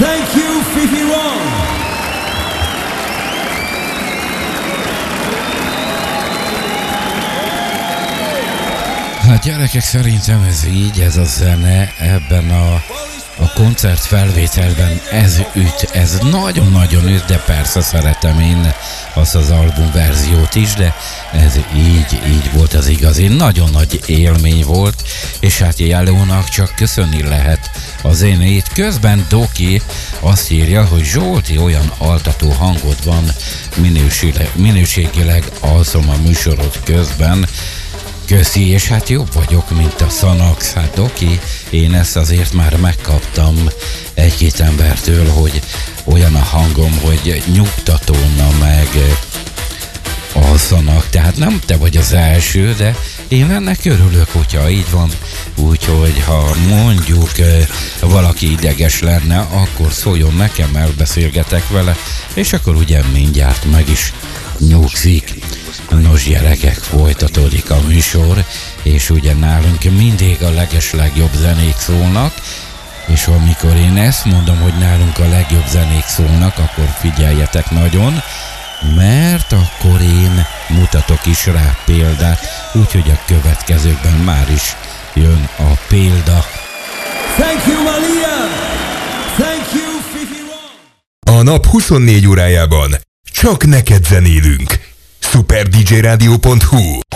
Thank you, Fifi Wong. Hát gyerekek, szerintem ez így, ez a zene ebben a koncertfelvételben ez üt, ez nagyon-nagyon üt, de persze szeretem én azt az albumverziót is, de ez így volt az igazi. Nagyon nagy élmény volt, és hát Yellownak csak köszönni lehet a zenét. Közben Doki azt írja, hogy Zsolti, olyan altató hangod van, minőségileg alszom a műsorod közben. Köszi, és hát jobb vagyok, mint a Xanax. Hát Doki, én ezt azért már megkaptam egy-két embertől, hogy olyan a hangom, hogy nyugtatóna meg alszanak. Tehát nem te vagy az első, de én ennek örülök, hogyha így van. Úgyhogy ha mondjuk valaki ideges lenne, akkor szóljon nekem, elbeszélgetek vele, és akkor ugye mindjárt meg is nyugszik. Nos gyerekek, folytatódik a műsor, és ugye nálunk mindig a legeslegjobb zenék szólnak, és amikor én ezt mondom, hogy nálunk a legjobb zenék szólnak, akkor figyeljetek nagyon, mert akkor én mutatok is rá példát, úgyhogy a következőkben már is jön a példa. Thank you, Malia! Thank you, Fifi Wong! A nap 24 órájában csak neked zenélünk. superdjradio.hu